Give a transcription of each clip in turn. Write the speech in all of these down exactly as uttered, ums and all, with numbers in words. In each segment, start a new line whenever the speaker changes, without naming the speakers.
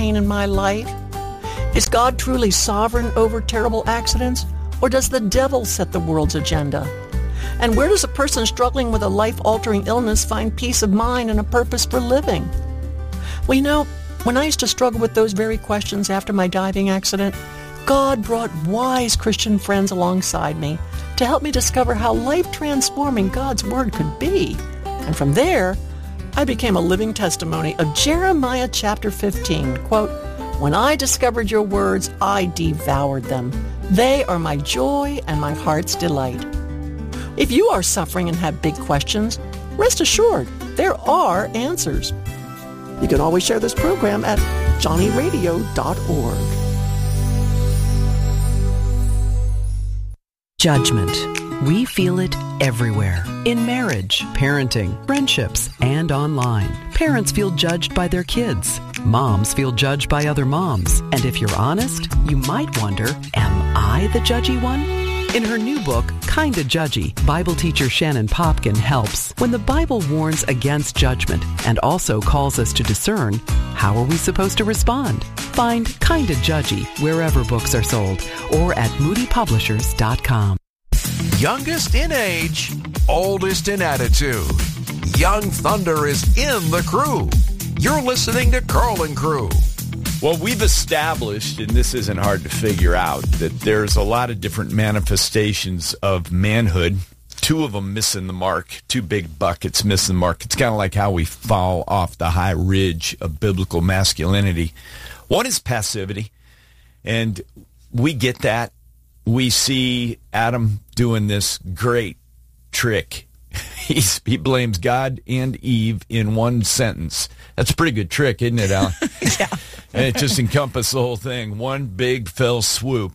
pain in my life? Is God truly sovereign over terrible accidents, or does the devil set the world's agenda? And where does a person struggling with a life-altering illness find peace of mind and a purpose for living? Well, you know, when I used to struggle with those very questions after my diving accident, God brought wise Christian friends alongside me to help me discover how life-transforming God's Word could be. And from there, I became a living testimony of Jeremiah chapter fifteen, quote, "When I discovered your words, I devoured them. They are my joy and my heart's delight." If you are suffering and have big questions, rest assured, there are answers. You can always share this program at johnny radio dot org.
Judgment. We feel it everywhere. In marriage, parenting, friendships, and online. Parents feel judged by their kids. Moms feel judged by other moms. And if you're honest, you might wonder, am I the judgy one? In her new book, Kinda Judgy, Bible teacher Shannon Popkin helps. When the Bible warns against judgment and also calls us to discern, how are we supposed to respond? Find Kinda Judgy wherever books are sold or at moody publishers dot com.
Youngest in age, oldest in attitude. Young Thunder is in the crew. You're listening to Carl and Crew.
Well, we've established, and this isn't hard to figure out, that there's a lot of different manifestations of manhood. Two of them missing the mark. Two big buckets missing the mark. It's kind of like how we fall off the high ridge of biblical masculinity. One is passivity, and we get that. We see Adam doing this great trick. He's, he blames God and Eve in one sentence. That's a pretty good trick, isn't it, Alan?
Yeah.
And it just encompasses the whole thing. One big fell swoop.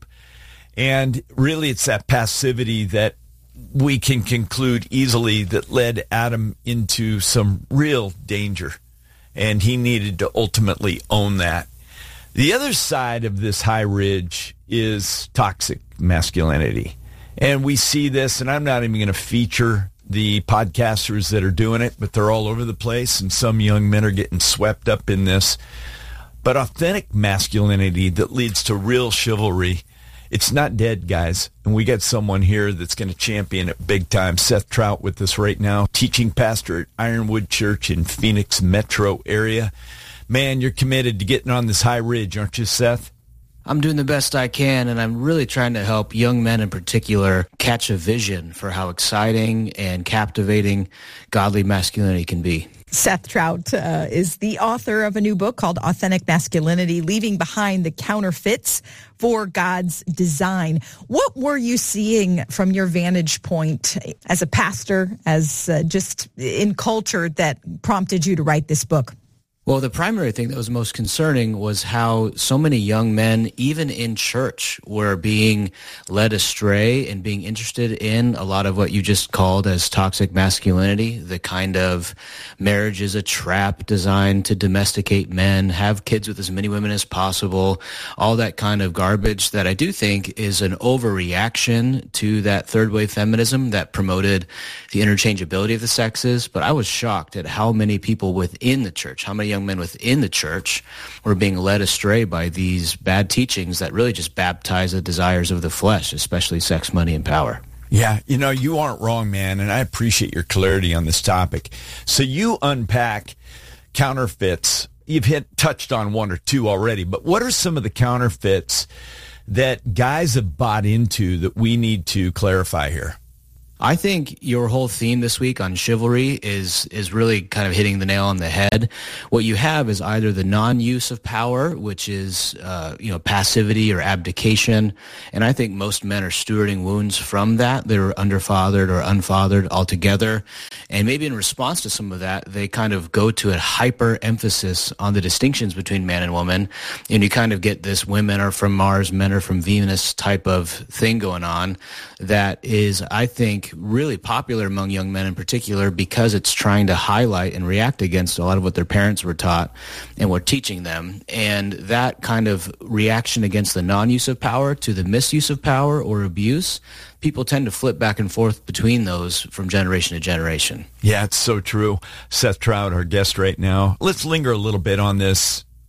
And really it's that passivity that we can conclude easily that led Adam into some real danger. And he needed to ultimately own that. The other side of this high ridge is toxic masculinity. And we see this, and I'm not even going to feature the podcasters that are doing it, but they're all over the place, and some young men are getting swept up in this. But authentic masculinity that leads to real chivalry, it's not dead, guys. And we got someone here that's going to champion it big time. Seth Trout with us right now, teaching pastor at Ironwood Church in Phoenix metro area. Man, you're committed to getting on this high ridge, aren't you, Seth?
I'm doing the best I can, and I'm really trying to help young men in particular catch a vision for how exciting and captivating godly masculinity can be.
Seth Trout uh, is the author of a new book called Authentic Masculinity, Leaving Behind the Counterfeits for God's Design. What were you seeing from your vantage point as a pastor, as uh, just in culture, that prompted you to write this book?
Well, the primary thing that was most concerning was how so many young men, even in church, were being led astray and being interested in a lot of what you just called as toxic masculinity, the kind of marriage is a trap designed to domesticate men, have kids with as many women as possible, all that kind of garbage that I do think is an overreaction to that third wave feminism that promoted the interchangeability of the sexes. But I was shocked at how many people within the church, how many young men within the church were being led astray by these bad teachings that really just baptize the desires of the flesh, especially sex, money, and power.
Yeah, you know, you aren't wrong, man, and I appreciate your clarity on this topic. So you unpack counterfeits. You've hit touched on one or two already, but what are some of the counterfeits that guys have bought into that we need to clarify here?
I think your whole theme this week on chivalry is is really kind of hitting the nail on the head. What you have is either the non-use of power, which is uh, you know passivity or abdication, and I think most men are stewarding wounds from that. They're underfathered or unfathered altogether, and maybe in response to some of that, they kind of go to a hyper emphasis on the distinctions between man and woman, and you kind of get this women are from Mars, men are from Venus type of thing going on that is, I think, really popular among young men in particular because it's trying to highlight and react against a lot of what their parents were taught and were teaching them. And that kind of reaction against the non-use of power to the misuse of power or abuse, people tend to flip back and forth between those from generation to generation.
Yeah, it's so true. Seth Trout, our guest right now. Let's linger a little bit on this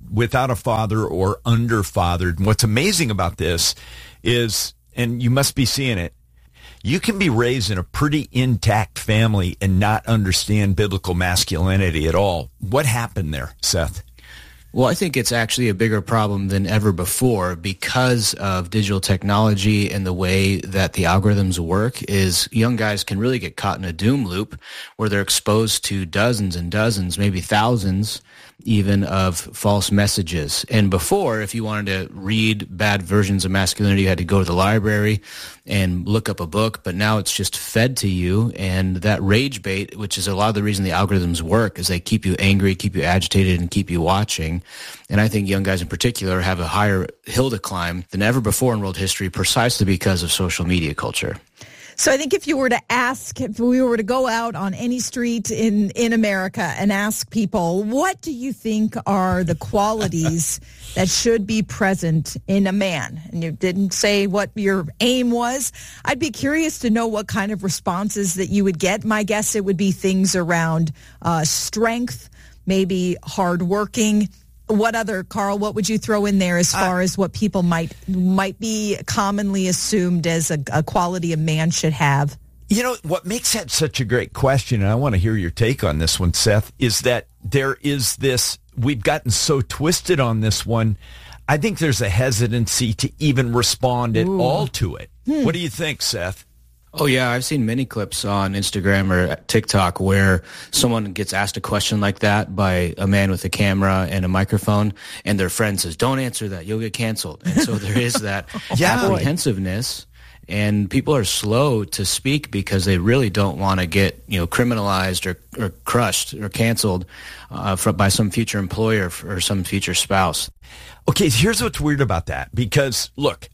without a father or underfathered. And what's amazing about this is, and you must be seeing it, you can be raised in a pretty intact family and not understand biblical masculinity at all. What happened there, Seth?
Well, I think it's actually a bigger problem than ever before because of digital technology and the way that the algorithms work is young guys can really get caught in a doom loop where they're exposed to dozens and dozens, maybe thousands even, of false messages. And before, if you wanted to read bad versions of masculinity, you had to go to the library and look up a book, but now it's just fed to you. And that rage bait, which is a lot of the reason the algorithms work, is they keep you angry, keep you agitated, and keep you watching. And I think young guys in particular have a higher hill to climb than ever before in world history precisely because of social media culture.
So I think if you were to ask, if we were to go out on any street in, in America and ask people, what do you think are the qualities that should be present in a man? And you didn't say what your aim was. I'd be curious to know what kind of responses that you would get. My guess it would be things around uh, strength, maybe hardworking. What other, Carl, what would you throw in there as far uh, as what people might might be commonly assumed as a, a quality a man should have?
You know, what makes that such a great question, and I want to hear your take on this one, Seth, is that there is this, we've gotten so twisted on this one, I think there's a hesitancy to even respond at Ooh. all to it. Hmm. What do you think, Seth?
Oh, yeah. I've seen many clips on Instagram or TikTok where someone gets asked a question like that by a man with a camera and a microphone, and their friend says, don't answer that, you'll get canceled. And so there is that yeah. apprehensiveness, and people are slow to speak because they really don't want to get, you know, criminalized or, or crushed or canceled uh, for, by some future employer or some future spouse.
Okay, here's what's weird about that, because, look,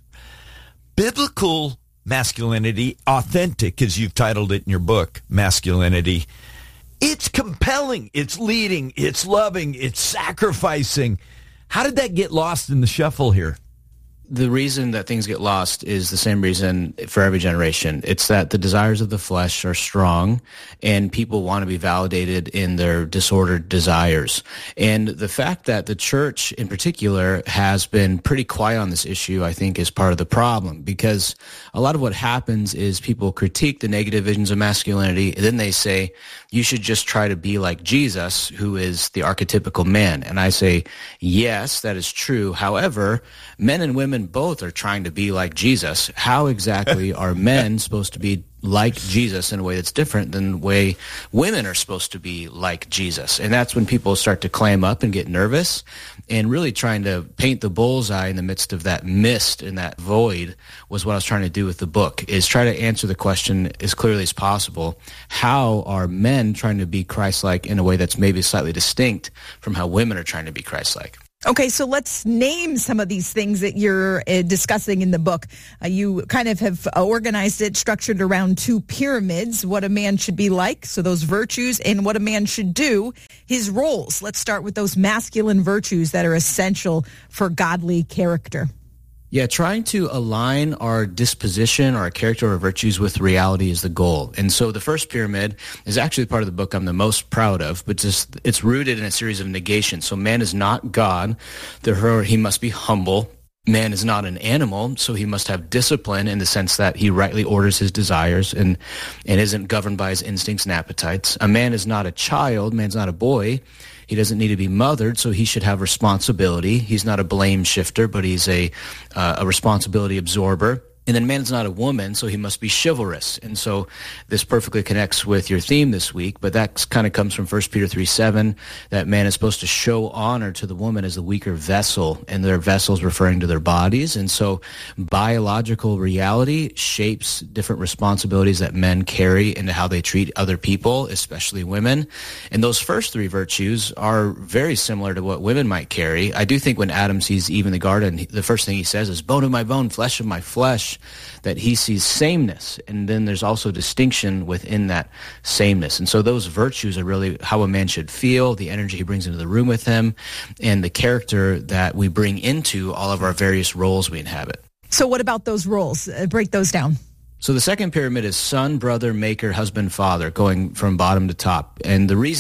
biblical masculinity, authentic, as you've titled it in your book, Masculinity, it's compelling, it's leading, it's loving, it's sacrificing. How did that get lost in the shuffle here?
The reason that things get lost is the same reason for every generation. It's that the desires of the flesh are strong, and people want to be validated in their disordered desires. And the fact that the church in particular has been pretty quiet on this issue, I think, is part of the problem, because a lot of what happens is people critique the negative visions of masculinity, and then they say, you should just try to be like Jesus, who is the archetypical man. And I say, yes, that is true. However, men and women both are trying to be like Jesus. How exactly are men supposed to be like Jesus in a way that's different than the way women are supposed to be like Jesus? And that's when people start to clam up and get nervous, and really trying to paint the bullseye in the midst of that mist and that void was what I was trying to do with the book, is try to answer the question as clearly as possible. How are men trying to be Christ-like in a way that's maybe slightly distinct from how women are trying to be Christ-like?
Okay, so let's name some of these things that you're uh, discussing in the book. Uh, you kind of have uh, organized it, structured around two pyramids, what a man should be like, so those virtues, and what a man should do, his roles. Let's start with those masculine virtues that are essential for godly character.
Yeah, trying to align our disposition, our character, our virtues with reality is the goal. And so the first pyramid is actually the part of the book I'm the most proud of, but just it's rooted in a series of negations. So man is not God, therefore he must be humble. Man is not an animal, so he must have discipline in the sense that he rightly orders his desires and, and isn't governed by his instincts and appetites. A man is not a child, man's not a boy. He doesn't need to be mothered, so he should have responsibility. He's not a blame shifter, but he's a uh, a responsibility absorber. And then man is not a woman, so he must be chivalrous. And so this perfectly connects with your theme this week, but that kind of comes from First Peter three seven, that man is supposed to show honor to the woman as the weaker vessel, and their vessels referring to their bodies. And so biological reality shapes different responsibilities that men carry into how they treat other people, especially women. And those first three virtues are very similar to what women might carry. I do think when Adam sees Eve in the garden, the first thing he says is, bone of my bone, flesh of my flesh, that he sees sameness, and then there's also distinction within that sameness. And so those virtues are really how a man should feel, the energy he brings into the room with him, and the character that we bring into all of our various roles we inhabit.
So what about those roles? Uh, break those down.
So the second pyramid is son, brother, maker, husband, father, going from bottom to top. And the reason it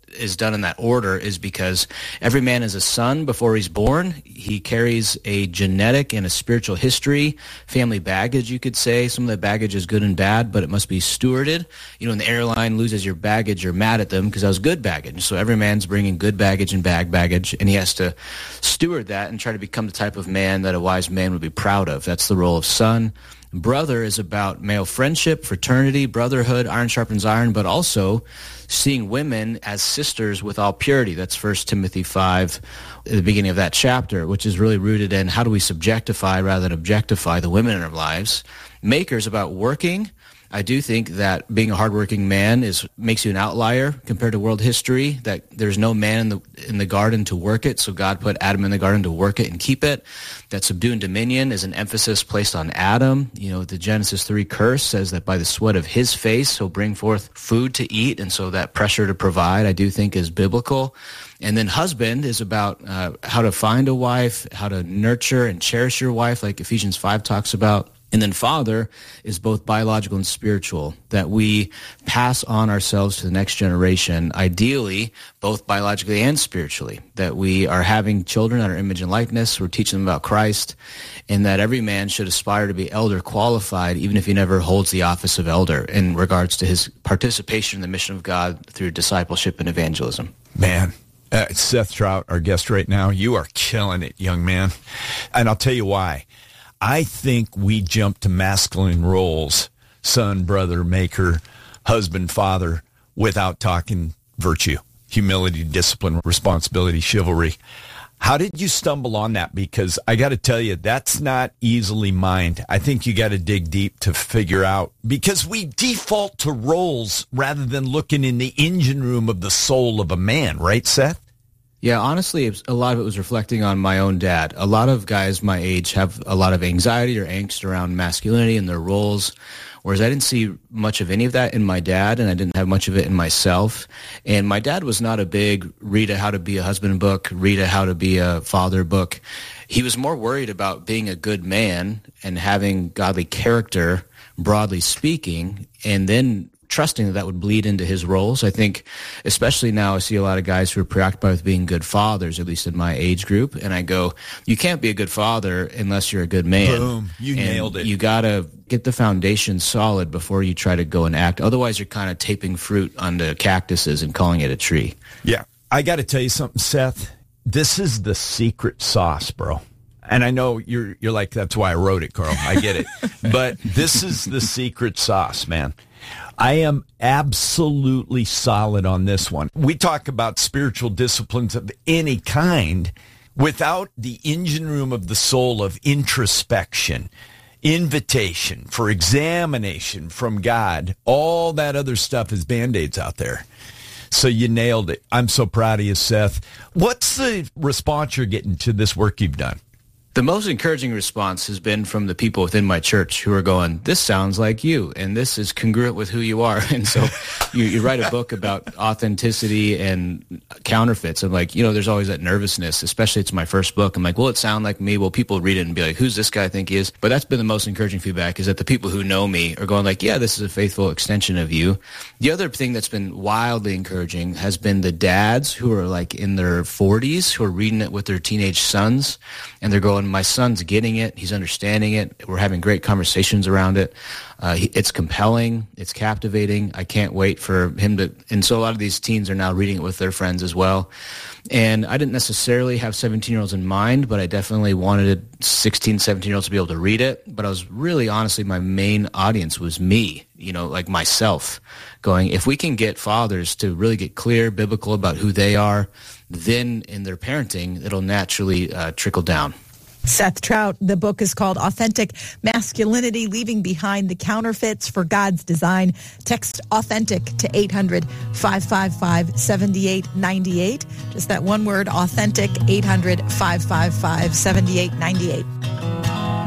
is done in that order is because every man is a son before he's born. He carries a genetic and a spiritual history, family baggage, you could say. Some of the baggage is good and bad, but it must be stewarded. You know, when the airline loses your baggage, you're mad at them because that was good baggage. So every man's bringing good baggage and bad baggage, and he has to steward that and try to become the type of man that a wise man would be proud of. That's the role of son. Brother is about male friendship, fraternity, brotherhood, iron sharpens iron, but also seeing women as sisters with all purity. That's First Timothy five, at the beginning of that chapter, which is really rooted in how do we subjectify rather than objectify the women in our lives. Maker is about working. I do think that being a hardworking man is makes you an outlier compared to world history, that there's no man in the in the garden to work it, so God put Adam in the garden to work it and keep it. That subdue and dominion is an emphasis placed on Adam. You know, the Genesis three curse says that by the sweat of his face he'll bring forth food to eat, and so that pressure to provide I do think is biblical. And then husband is about uh, how to find a wife, how to nurture and cherish your wife, like Ephesians five talks about. And then father is both biological and spiritual, that we pass on ourselves to the next generation, ideally, both biologically and spiritually, that we are having children on our image and likeness, we're teaching them about Christ, and that every man should aspire to be elder qualified, even if he never holds the office of elder, in regards to his participation in the mission of God through discipleship and evangelism.
Man. Uh, Seth Trout, our guest right now, you are killing it, young man. And I'll tell you why. I think we jump to masculine roles, son, brother, maker, husband, father, without talking virtue, humility, discipline, responsibility, chivalry. How did you stumble on that? Because I got to tell you, that's not easily mined. I think you got to dig deep to figure out, because we default to roles rather than looking in the engine room of the soul of a man, right, Seth?
Yeah, honestly, it was, a lot of it was reflecting on my own dad. A lot of guys my age have a lot of anxiety or angst around masculinity and their roles, whereas I didn't see much of any of that in my dad, and I didn't have much of it in myself. And my dad was not a big read a how to be a husband book, read a how to be a father book. He was more worried about being a good man and having godly character, broadly speaking, and then trusting that that would bleed into his roles. I think, especially now, I see a lot of guys who are preoccupied with being good fathers, at least in my age group. And I go, you can't be a good father unless you're a good man.
Boom. You
and
nailed it.
You got to get the foundation solid before you try to go and act. Otherwise, you're kind of taping fruit onto cactuses and calling it a tree.
Yeah. I got to tell you something, Seth. This is the secret sauce, bro. And I know you're you're like, that's why I wrote it, Carl. I get it. But this is the secret sauce, man. I am absolutely solid on this one. We talk about spiritual disciplines of any kind without the engine room of the soul of introspection, invitation for examination from God. All that other stuff is Band-Aids out there. So you nailed it. I'm so proud of you, Seth. What's the response you're getting to this work you've done?
The most encouraging response has been from the people within my church who are going, this sounds like you, and this is congruent with who you are. And so you, you write a book about authenticity and counterfeits. I'm like, you know, there's always that nervousness, especially it's my first book. I'm like, will it sound like me? Will people read it and be like, who's this guy I think he is? But that's been the most encouraging feedback, is that the people who know me are going like, yeah, this is a faithful extension of you. The other thing that's been wildly encouraging has been the dads who are like in their forties who are reading it with their teenage sons, and they're going, my son's getting it. He's understanding it. We're having great conversations around it. Uh, he, it's compelling. It's captivating. I can't wait for him to. And so a lot of these teens are now reading it with their friends as well. And I didn't necessarily have seventeen-year-olds in mind, but I definitely wanted sixteen, seventeen-year-olds to be able to read it. But I was really, honestly, my main audience was me, you know, like myself, going, if we can get fathers to really get clear, biblical about who they are, then in their parenting, it'll naturally uh, trickle down.
Seth Trout. The book is called Authentic Masculinity, Leaving Behind the Counterfeits for God's Design. Text AUTHENTIC to eight hundred, five five five, seven eight nine eight. Just that one word, authentic, eight hundred, five five five, seven eight nine eight.